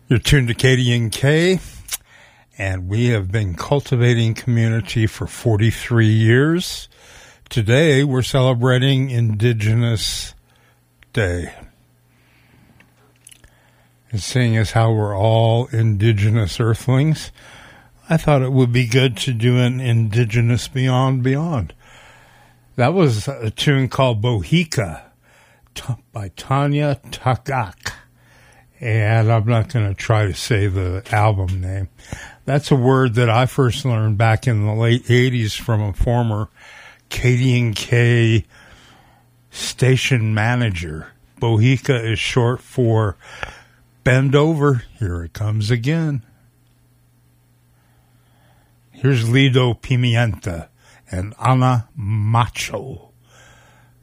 You're tuned to KDNK, and we have been cultivating community for 43 years. Today, we're celebrating Indigenous Day. And seeing as how we're all Indigenous Earthlings, I thought it would be good to do an Indigenous Beyond Beyond. That was a tune called Bohica by Tanya Tagaq. And I'm not going to try to say the album name. That's a word that I first learned back in the late 80s from a former KDNK station manager. Bohica is short for Bend Over, Here It Comes Again. Here's Lido Pimienta and Ana Macho.